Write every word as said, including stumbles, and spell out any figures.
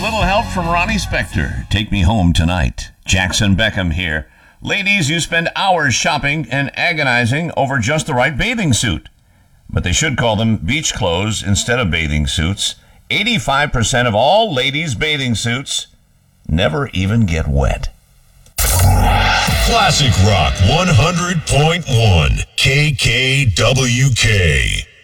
little help from Ronnie Spector. Take Me Home Tonight. Jackson Beckham here. Ladies, you spend hours shopping and agonizing over just the right bathing suit. But they should call them beach clothes instead of bathing suits. eighty-five percent of all ladies' bathing suits never even get wet. Classic Rock one hundred point one K K W K.